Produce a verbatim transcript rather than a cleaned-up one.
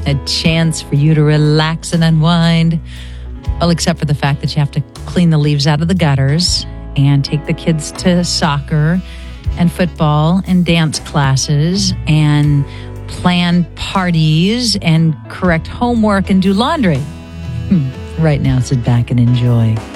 A chance for you to relax and unwind. Well, except for the fact that you have to clean the leaves out of the gutters and take the kids to soccer and football and dance classes and plan parties and correct homework and do laundry. Right now, sit back and enjoy